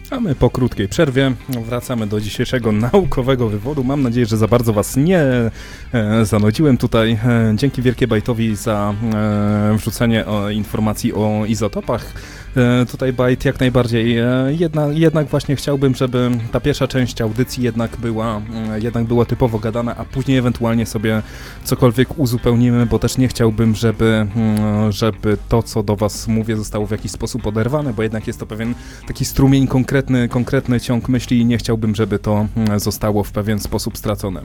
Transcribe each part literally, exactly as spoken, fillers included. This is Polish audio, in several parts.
A my po krótkiej przerwie wracamy do dzisiejszego naukowego wywodu. Mam nadzieję, że za bardzo was nie e, zanudziłem tutaj. E, dzięki wielkie Bajtowi za e, wrzucenie o, informacji o izotopach. E, tutaj Bajt jak najbardziej. E, jedna, jednak właśnie chciałbym, żeby ta pierwsza część audycji jednak była, e, jednak była typowo gadana, a później ewentualnie sobie cokolwiek uzupełnimy, bo też nie chciałbym, żeby, e, żeby to, co do was mówię, zostało w jakiś sposób oderwane, bo jednak jest to pewien taki strumień konkretny, Konkretny, konkretny ciąg myśli i nie chciałbym, żeby to zostało w pewien sposób stracone.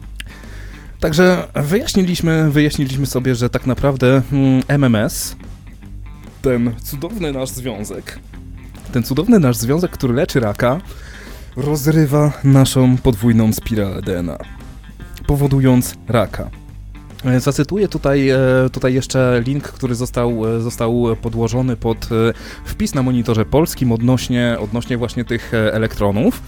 Także wyjaśniliśmy, wyjaśniliśmy sobie, że tak naprawdę M M S, ten cudowny nasz związek, ten cudowny nasz związek, który leczy raka, rozrywa naszą podwójną spiralę D N A, powodując raka. Zacytuję tutaj, tutaj jeszcze link, który został, został podłożony pod wpis na monitorze polskim odnośnie, odnośnie właśnie tych elektronów.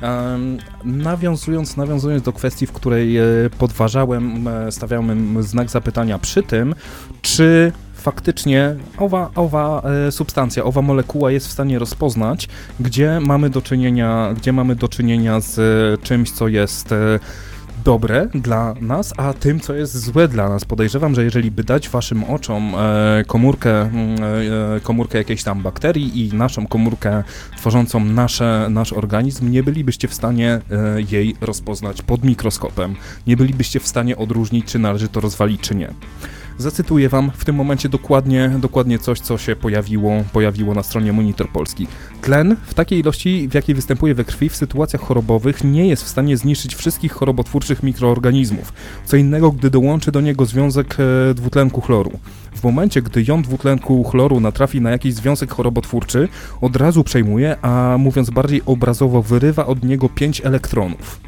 Nawiązując, nawiązując do kwestii, w której podważałem, stawiałem znak zapytania przy tym, czy faktycznie owa, owa substancja, owa molekuła jest w stanie rozpoznać, gdzie mamy do czynienia, gdzie mamy do czynienia z czymś, co jest dobre dla nas, a tym, co jest złe dla nas. Podejrzewam, że jeżeli by dać waszym oczom e, komórkę, e, komórkę jakiejś tam bakterii i naszą komórkę tworzącą nasze, nasz organizm, nie bylibyście w stanie e, jej rozpoznać pod mikroskopem. Nie bylibyście w stanie odróżnić, czy należy to rozwalić, czy nie. Zacytuję wam w tym momencie dokładnie, dokładnie coś, co się pojawiło, pojawiło na stronie Monitor Polski. Tlen w takiej ilości, w jakiej występuje we krwi w sytuacjach chorobowych, nie jest w stanie zniszczyć wszystkich chorobotwórczych mikroorganizmów. Co innego, gdy dołączy do niego związek e, dwutlenku chloru. W momencie, gdy jon dwutlenku chloru natrafi na jakiś związek chorobotwórczy, od razu przejmuje, a mówiąc bardziej obrazowo, wyrywa od niego pięć elektronów.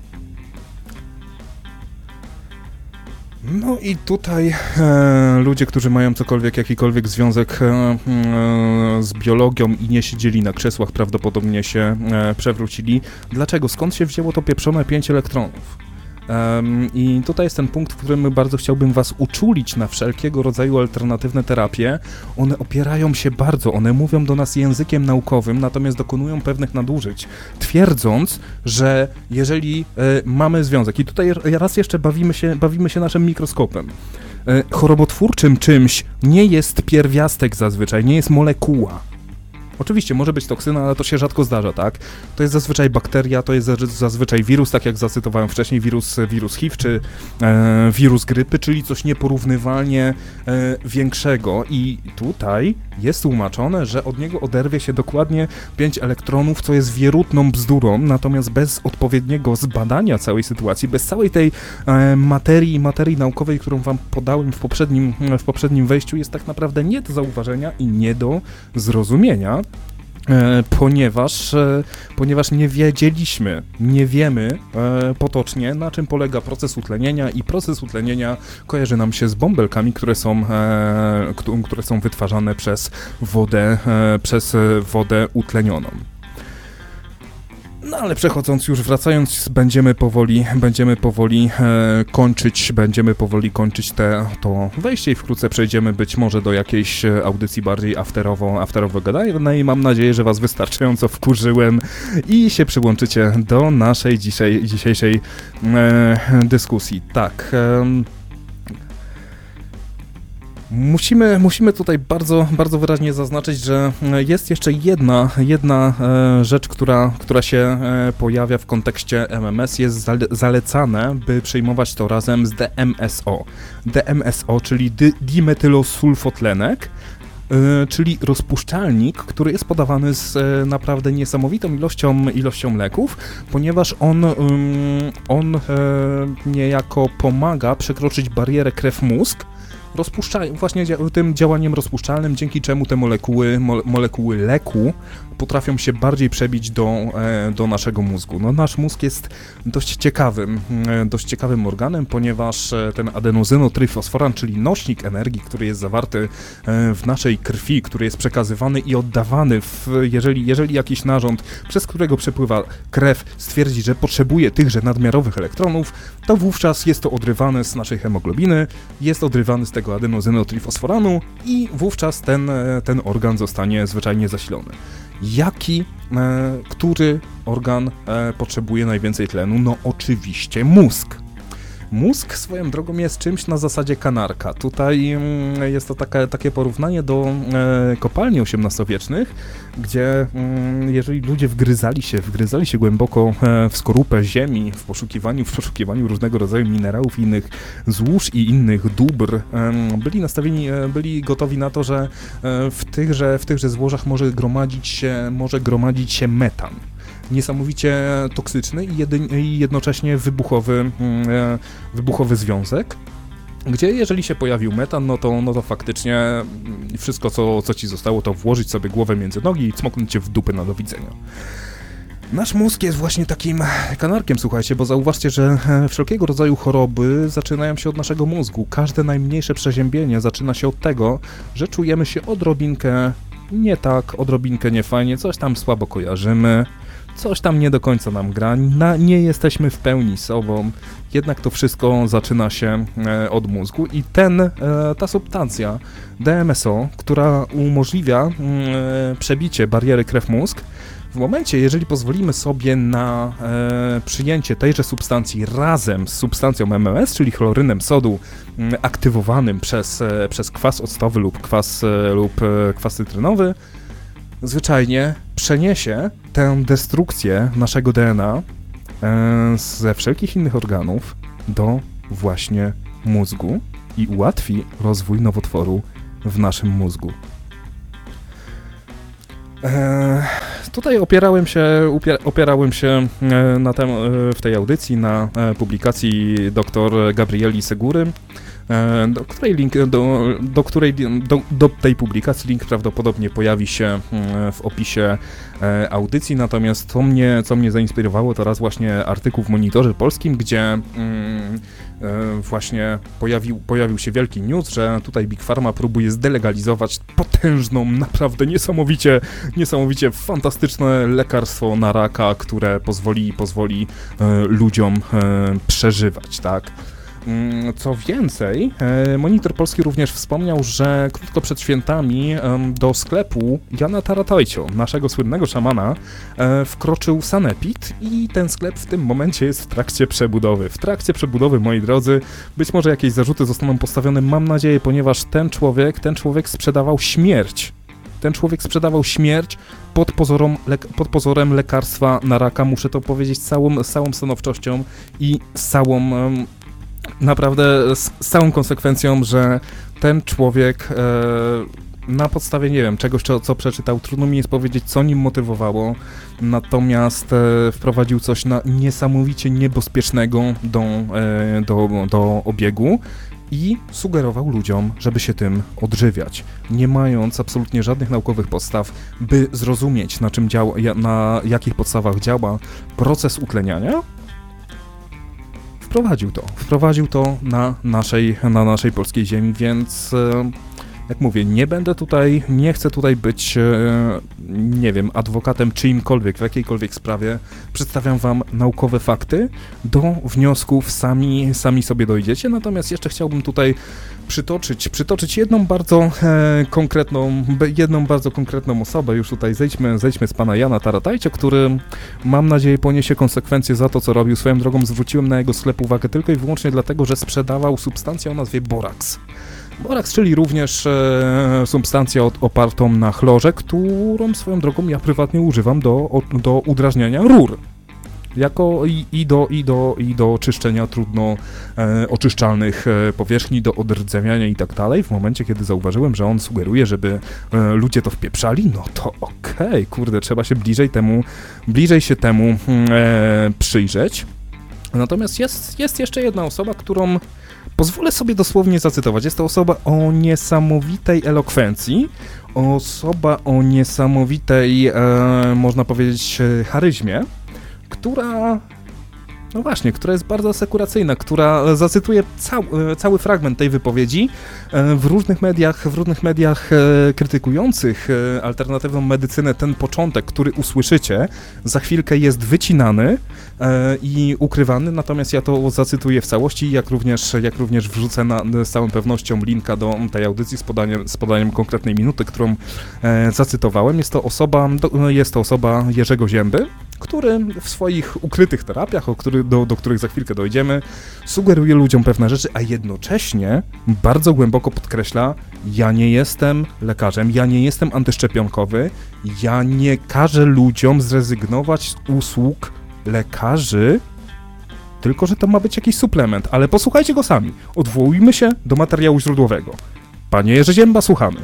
No i tutaj e, ludzie, którzy mają cokolwiek, jakikolwiek związek e, e, z biologią i nie siedzieli na krzesłach, prawdopodobnie się e, przewrócili. Dlaczego? Skąd się wzięło to pieprzone pięć elektronów? Um, I tutaj jest ten punkt, w którym bardzo chciałbym was uczulić na wszelkiego rodzaju alternatywne terapie. One opierają się bardzo, one mówią do nas językiem naukowym, natomiast dokonują pewnych nadużyć, twierdząc, że jeżeli e, mamy związek, i tutaj raz jeszcze bawimy się, bawimy się naszym mikroskopem, e, chorobotwórczym czymś nie jest pierwiastek zazwyczaj, nie jest molekuła. Oczywiście może być toksyna, ale to się rzadko zdarza, tak? To jest zazwyczaj bakteria, to jest zazwyczaj wirus, tak jak zacytowałem wcześniej, wirus, wirus H I V czy e, wirus grypy, czyli coś nieporównywalnie e, większego. I tutaj jest tłumaczone, że od niego oderwie się dokładnie pięć elektronów, co jest wierutną bzdurą, natomiast bez odpowiedniego zbadania całej sytuacji, bez całej tej e, materii, materii naukowej, którą wam podałem w poprzednim, w poprzednim wejściu, jest tak naprawdę nie do zauważenia i nie do zrozumienia. E, ponieważ, e, ponieważ nie wiedzieliśmy, nie wiemy e, potocznie, na czym polega proces utlenienia i proces utlenienia kojarzy nam się z bąbelkami, które są, e, które są wytwarzane przez wodę, e, przez wodę utlenioną. No ale przechodząc już, wracając, będziemy powoli, będziemy powoli e, kończyć, będziemy powoli kończyć te, to wejście i wkrótce przejdziemy być może do jakiejś audycji bardziej afterowo, afterowo gadajnej. Mam nadzieję, że was wystarczająco wkurzyłem i się przyłączycie do naszej dzisiaj, dzisiejszej e, dyskusji. Tak, e, Musimy, musimy tutaj bardzo, bardzo wyraźnie zaznaczyć, że jest jeszcze jedna, jedna e, rzecz, która, która się e, pojawia w kontekście M M S. Jest zale, zalecane, by przyjmować to razem z D M S O. D M S O, czyli dy, dimetylosulfotlenek, e, czyli rozpuszczalnik, który jest podawany z e, naprawdę niesamowitą ilością, ilością leków, ponieważ on, um, on e, niejako pomaga przekroczyć barierę krew-mózg, rozpuszczają właśnie dzia- tym działaniem rozpuszczalnym, dzięki czemu te molekuły, mo- molekuły leku potrafią się bardziej przebić do, e, do naszego mózgu. No, nasz mózg jest dość ciekawym, e, dość ciekawym organem, ponieważ e, ten adenozynotryfosforan, czyli nośnik energii, który jest zawarty e, w naszej krwi, który jest przekazywany i oddawany, w, jeżeli, jeżeli jakiś narząd, przez którego przepływa krew, stwierdzi, że potrzebuje tychże nadmiarowych elektronów, to wówczas jest to odrywane z naszej hemoglobiny, jest odrywany z tego adenozynotryfosforanu i wówczas ten, ten organ zostanie zwyczajnie zasilony. Jaki, e, który organ e, potrzebuje najwięcej tlenu? No oczywiście mózg. Mózg swoją drogą jest czymś na zasadzie kanarka. Tutaj mm, jest to taka, takie porównanie do e, kopalni osiemnastowiecznych, gdzie mm, jeżeli ludzie wgryzali się, wgryzali się głęboko e, w skorupę ziemi, w poszukiwaniu, w poszukiwaniu różnego rodzaju minerałów i innych złóż i innych dóbr, e, byli nastawieni, e, byli gotowi na to, że e, w tychże, w tychże złożach może gromadzić się, może gromadzić się metan. Niesamowicie toksyczny i, jedy, i jednocześnie wybuchowy, e, wybuchowy związek, gdzie jeżeli się pojawił metan, no to, no to faktycznie wszystko, co, co ci zostało, to włożyć sobie głowę między nogi i cmoknąć cię w dupy na do widzenia. Nasz mózg jest właśnie takim kanarkiem, słuchajcie, bo zauważcie, że wszelkiego rodzaju choroby zaczynają się od naszego mózgu. Każde najmniejsze przeziębienie zaczyna się od tego, że czujemy się odrobinkę nie tak, odrobinkę niefajnie, coś tam słabo kojarzymy, coś tam nie do końca nam gra, na, nie jesteśmy w pełni sobą, jednak to wszystko zaczyna się e, od mózgu i ten, e, ta substancja D M S O, która umożliwia e, przebicie bariery krew-mózg, w momencie, jeżeli pozwolimy sobie na e, przyjęcie tejże substancji razem z substancją M M S, czyli chlorynem sodu m, aktywowanym przez, e, przez kwas octowy lub kwas, e, lub e, kwas cytrynowy, zwyczajnie przeniesie tę destrukcję naszego D N A e, ze wszelkich innych organów do właśnie mózgu i ułatwi rozwój nowotworu w naszym mózgu. E, tutaj opierałem się, upier, opierałem się na tem, w tej audycji na publikacji dr Gabrieli Segury, do której link, do, do, której, do, do tej publikacji link prawdopodobnie pojawi się w opisie audycji, natomiast co mnie, co mnie zainspirowało, to raz właśnie artykuł w Monitorze Polskim, gdzie mm, właśnie pojawił, pojawił się wielki news, że tutaj Big Pharma próbuje zdelegalizować potężną, naprawdę niesamowicie, niesamowicie fantastyczne lekarstwo na raka, które pozwoli, pozwoli e, ludziom e, przeżywać, tak? Co więcej, Monitor Polski również wspomniał, że krótko przed świętami do sklepu Jana Taratajcio, naszego słynnego szamana, wkroczył Sanepid i ten sklep w tym momencie jest w trakcie przebudowy. W trakcie przebudowy, moi drodzy, być może jakieś zarzuty zostaną postawione, mam nadzieję, ponieważ ten człowiek, ten człowiek sprzedawał śmierć. Ten człowiek sprzedawał śmierć pod, pozorom, le, pod pozorem lekarstwa na raka, muszę to powiedzieć z całą, z całą stanowczością i z całą... naprawdę z, z całą konsekwencją, że ten człowiek e, na podstawie, nie wiem, czegoś, co, co przeczytał, trudno mi jest powiedzieć, co nim motywowało, natomiast e, wprowadził coś na niesamowicie niebezpiecznego do, e, do, do obiegu i sugerował ludziom, żeby się tym odżywiać, nie mając absolutnie żadnych naukowych podstaw, by zrozumieć, na czym działa, na jakich podstawach działa proces utleniania. Wprowadził to, wprowadził to na naszej, na naszej polskiej ziemi, więc jak mówię, nie będę tutaj, nie chcę tutaj być, nie wiem, adwokatem czyimkolwiek, w jakiejkolwiek sprawie. Przedstawiam wam naukowe fakty, do wniosków sami, sami sobie dojdziecie, natomiast jeszcze chciałbym tutaj przytoczyć, przytoczyć jedną bardzo e, konkretną, jedną bardzo konkretną osobę, już tutaj zejdźmy, zejdźmy z pana Jana Taratajcia, który, mam nadzieję, poniesie konsekwencje za to, co robił. Swoją drogą zwróciłem na jego sklep uwagę tylko i wyłącznie dlatego, że sprzedawał substancję o nazwie Borax. Borax, czyli również e, substancja od, opartą na chlorze, którą swoją drogą ja prywatnie używam do, o, do udrażniania rur. Jako i, i, do, i, do, i do czyszczenia trudno e, oczyszczalnych e, powierzchni, do odrdzewiania i tak dalej. W momencie, kiedy zauważyłem, że on sugeruje, żeby e, ludzie to wpieprzali, no to okej, okay, kurde, trzeba się bliżej temu, bliżej się temu e, przyjrzeć. Natomiast jest, jest jeszcze jedna osoba, którą pozwolę sobie dosłownie zacytować. Jest to osoba o niesamowitej elokwencji, osoba o niesamowitej, e, można powiedzieć, charyzmie, która No właśnie, która jest bardzo asekuracyjna, która zacytuje cał, cały fragment tej wypowiedzi w różnych mediach, w różnych mediach krytykujących alternatywną medycynę. Ten początek, który usłyszycie, za chwilkę jest wycinany i ukrywany, natomiast ja to zacytuję w całości, jak również, jak również wrzucę na, z całą pewnością linka do tej audycji z podaniem, z podaniem konkretnej minuty, którą zacytowałem. Jest to osoba, jest to osoba Jerzego Zięby, który w swoich ukrytych terapiach, o który, do, do których za chwilkę dojdziemy, sugeruje ludziom pewne rzeczy, a jednocześnie bardzo głęboko podkreśla: ja nie jestem lekarzem, ja nie jestem antyszczepionkowy, ja nie każę ludziom zrezygnować z usług lekarzy, tylko że to ma być jakiś suplement. Ale posłuchajcie go sami. Odwołujmy się do materiału źródłowego. Panie Jerzy Zięba, słuchamy.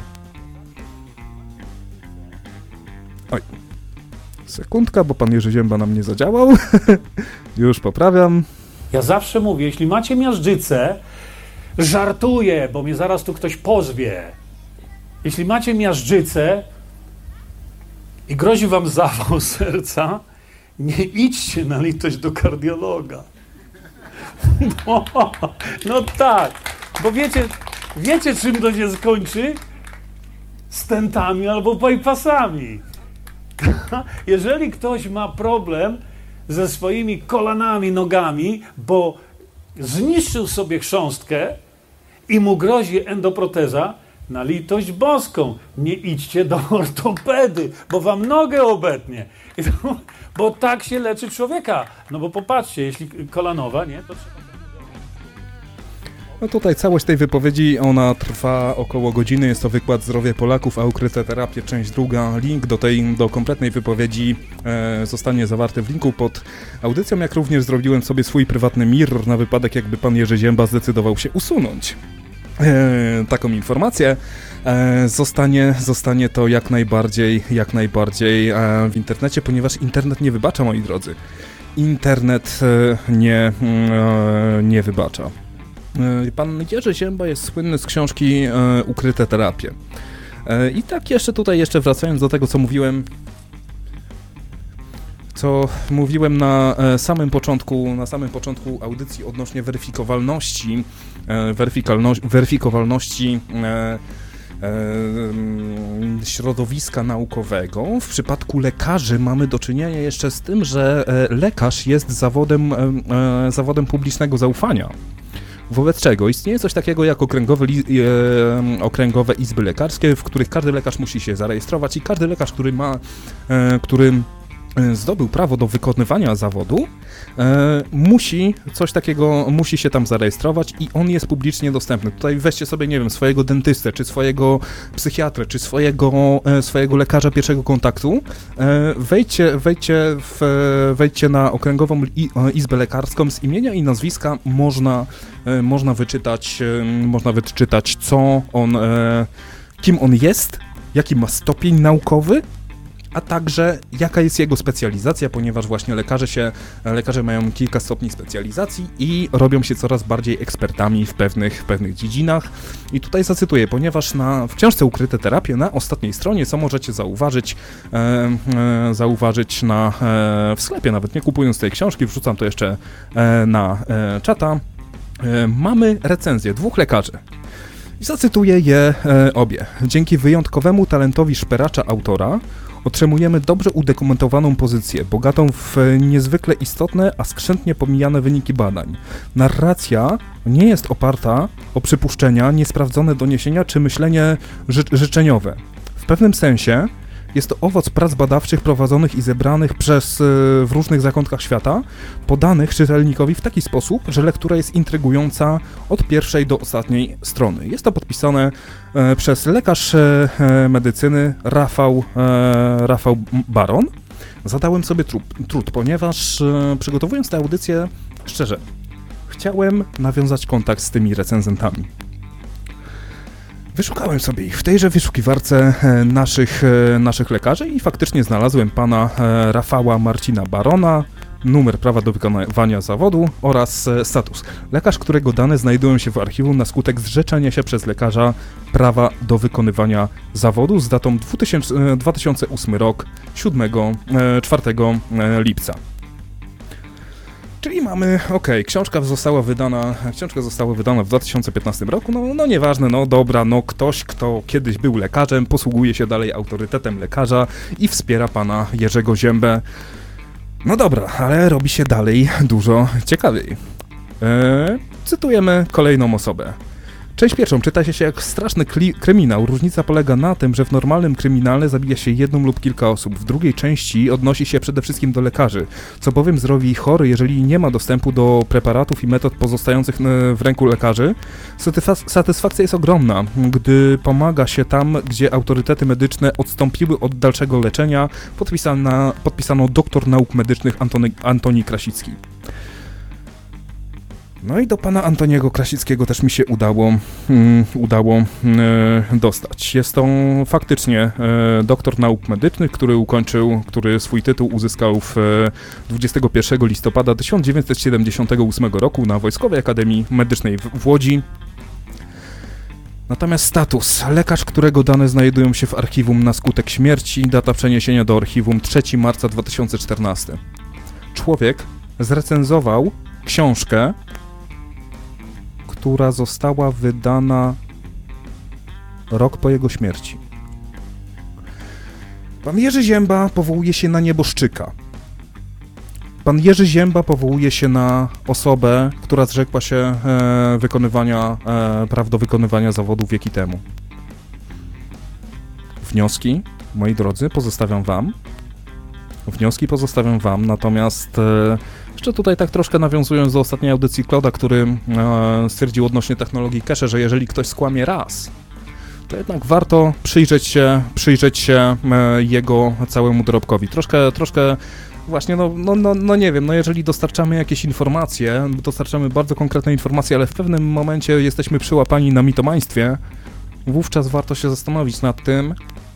Oj. Sekundka, bo pan Jerzy Zięba nam nie zadziałał. Już poprawiam. Ja zawsze mówię, jeśli macie miażdżycę, żartuję, bo mnie zaraz tu ktoś pozwie. Jeśli macie miażdżycę i grozi wam zawał serca, nie idźcie na litość do kardiologa. No, no tak, bo wiecie, wiecie czym to się skończy? Stentami albo bypassami. Jeżeli ktoś ma problem ze swoimi kolanami, nogami, bo zniszczył sobie chrząstkę i mu grozi endoproteza, na litość boską, nie idźcie do ortopedy, bo wam nogę obetnie. To, bo tak się leczy człowieka. No bo popatrzcie, jeśli kolanowa, nie, to trzeba... No tutaj całość tej wypowiedzi, ona trwa około godziny, jest to wykład Zdrowie Polaków, a ukryte terapie, część druga. Link do tej, do kompletnej wypowiedzi e, zostanie zawarty w linku pod audycją, jak również zrobiłem sobie swój prywatny mirror na wypadek, jakby pan Jerzy Zięba zdecydował się usunąć e, taką informację. E, zostanie, zostanie to jak najbardziej, jak najbardziej e, w internecie, ponieważ internet nie wybacza, moi drodzy. Internet e, nie, e, nie wybacza. Pan Jerzy Zięba jest słynny z książki e, Ukryte terapie. E, I tak jeszcze tutaj, jeszcze wracając do tego, co mówiłem, co mówiłem na e, samym początku, na samym początku audycji odnośnie weryfikowalności, e, weryfikalno- weryfikowalności e, e, środowiska naukowego. W przypadku lekarzy mamy do czynienia jeszcze z tym, że e, lekarz jest zawodem, e, zawodem publicznego zaufania. Wobec czego istnieje coś takiego jak okręgowe, li, e, okręgowe izby lekarskie, w których każdy lekarz musi się zarejestrować i każdy lekarz, który ma, e, który zdobył prawo do wykonywania zawodu, e, musi coś takiego, musi się tam zarejestrować i on jest publicznie dostępny. Tutaj weźcie sobie, nie wiem, swojego dentystę, czy swojego psychiatrę, czy swojego, e, swojego lekarza pierwszego kontaktu, e, wejdźcie, wejdźcie, w, wejdźcie na okręgową i, e, izbę lekarską, z imienia i nazwiska można, e, można wyczytać, e, można wyczytać, co on, e, kim on jest, jaki ma stopień naukowy, a także jaka jest jego specjalizacja, ponieważ właśnie lekarze się, lekarze mają kilka stopni specjalizacji i robią się coraz bardziej ekspertami w pewnych, w pewnych dziedzinach. I tutaj zacytuję, ponieważ na, w książce Ukryte terapie na ostatniej stronie, co możecie zauważyć, e, e, zauważyć na, e, w sklepie, nawet nie kupując tej książki, wrzucam to jeszcze e, na e, czata, e, mamy recenzję dwóch lekarzy. I zacytuję je e, obie. Dzięki wyjątkowemu talentowi szperacza autora otrzymujemy dobrze udokumentowaną pozycję, bogatą w niezwykle istotne, a skrzętnie pomijane wyniki badań. Narracja nie jest oparta o przypuszczenia, niesprawdzone doniesienia czy myślenie ży- życzeniowe. W pewnym sensie jest to owoc prac badawczych prowadzonych i zebranych przez, w różnych zakątkach świata, podanych czytelnikowi w taki sposób, że lektura jest intrygująca od pierwszej do ostatniej strony. Jest to podpisane e, przez lekarz e, medycyny Rafał, e, Rafał Baron. Zadałem sobie trud, trud ponieważ e, przygotowując tę audycję, szczerze, chciałem nawiązać kontakt z tymi recenzentami. Wyszukałem sobie ich w tejże wyszukiwarce naszych, naszych lekarzy i faktycznie znalazłem pana Rafała Marcina Barona, numer prawa do wykonywania zawodu oraz status. Lekarz, którego dane znajdują się w archiwum na skutek zrzeczenia się przez lekarza prawa do wykonywania zawodu z datą dwa tysiące ósmy rok, czwartego lipca. Czyli mamy, okej, okay, książka została wydana, książka została wydana w dwa tysiące piętnastym roku, no, no nieważne, no dobra, no ktoś, kto kiedyś był lekarzem, posługuje się dalej autorytetem lekarza i wspiera pana Jerzego Ziębę. No dobra, ale robi się dalej dużo ciekawiej. Eee, cytujemy kolejną osobę. Część pierwszą czyta się jak straszny kli- kryminał. Różnica polega na tym, że w normalnym kryminale zabija się jedną lub kilka osób. W drugiej części odnosi się przede wszystkim do lekarzy, co bowiem zrobi chory, jeżeli nie ma dostępu do preparatów i metod pozostających w ręku lekarzy. Satysfak- satysfakcja jest ogromna, gdy pomaga się tam, gdzie autorytety medyczne odstąpiły od dalszego leczenia. Podpisana, podpisano doktor nauk medycznych Antony, Antoni Krasicki. No i do pana Antoniego Krasickiego też mi się udało, um, udało e, dostać. Jest to faktycznie e, doktor nauk medycznych, który ukończył, który swój tytuł uzyskał w e, dwudziestego pierwszego listopada tysiąc dziewięćset siedemdziesiątego ósmego roku na Wojskowej Akademii Medycznej w, w Łodzi. Natomiast status. Lekarz, którego dane znajdują się w archiwum na skutek śmierci, data przeniesienia do archiwum trzeciego marca dwa tysiące czternastego. Człowiek zrecenzował książkę, która została wydana rok po jego śmierci. Pan Jerzy Zięba powołuje się na nieboszczyka. Pan Jerzy Zięba powołuje się na osobę, która zrzekła się e, wykonywania, e, praw do wykonywania zawodu wieki temu. Wnioski, moi drodzy, pozostawiam wam. Wnioski pozostawiam wam, natomiast e, jeszcze tutaj tak troszkę nawiązując do ostatniej audycji Claude'a, który e, stwierdził odnośnie technologii cache, że jeżeli ktoś skłamie raz, to jednak warto przyjrzeć się, przyjrzeć się e, jego całemu dorobkowi. Troszkę, troszkę właśnie, no, no, no, no nie wiem, no jeżeli dostarczamy jakieś informacje, dostarczamy bardzo konkretne informacje, ale w pewnym momencie jesteśmy przyłapani na mitomaństwie, wówczas warto się zastanowić nad tym,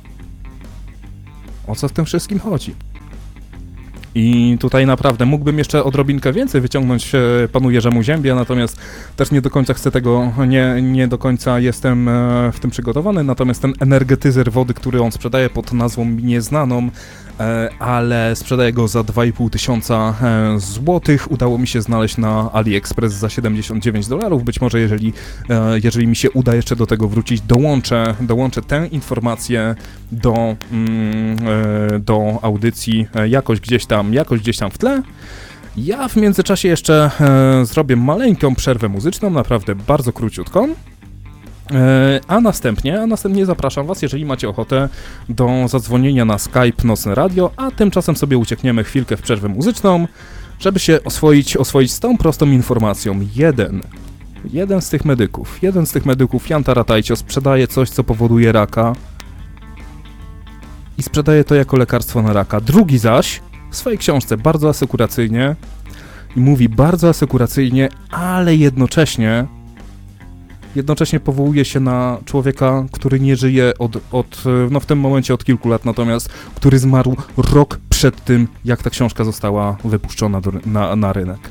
o co w tym wszystkim chodzi. I tutaj naprawdę mógłbym jeszcze odrobinkę więcej wyciągnąć panu Jerzemu Ziębie, natomiast też nie do końca chcę tego, nie, nie do końca jestem w tym przygotowany, natomiast ten energetyzer wody, który on sprzedaje pod nazwą nieznaną, ale sprzedaje go za dwa i pół tysiąca złotych, udało mi się znaleźć na AliExpress za siedemdziesiąt dziewięć dolarów, być może jeżeli, jeżeli mi się uda jeszcze do tego wrócić, dołączę, dołączę tę informację do, do audycji jakoś gdzieś tam, jakoś gdzieś tam w tle. Ja w międzyczasie jeszcze e, zrobię maleńką przerwę muzyczną, naprawdę bardzo króciutką, e, a następnie, a następnie zapraszam was, jeżeli macie ochotę, do zadzwonienia na Skype Nocne Radio, a tymczasem sobie uciekniemy chwilkę w przerwę muzyczną, żeby się oswoić, oswoić z tą prostą informacją. Jeden, jeden z tych medyków, jeden z tych medyków, Jan Taratajcio, sprzedaje coś, co powoduje raka i sprzedaje to jako lekarstwo na raka. Drugi zaś w swojej książce bardzo asekuracyjnie i mówi bardzo asekuracyjnie, ale jednocześnie jednocześnie powołuje się na człowieka, który nie żyje od, od no w tym momencie od kilku lat, natomiast który zmarł rok przed tym, jak ta książka została wypuszczona do, na, na rynek.